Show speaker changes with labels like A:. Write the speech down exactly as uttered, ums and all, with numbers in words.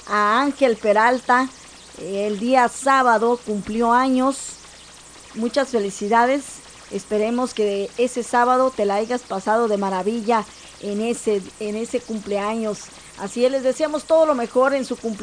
A: a Ángel Peralta, el día sábado cumplió años. Muchas felicidades. Esperemos que ese sábado te la hayas pasado de maravilla en ese, en ese cumpleaños. Así es, les deseamos todo lo mejor en su cumpleaños.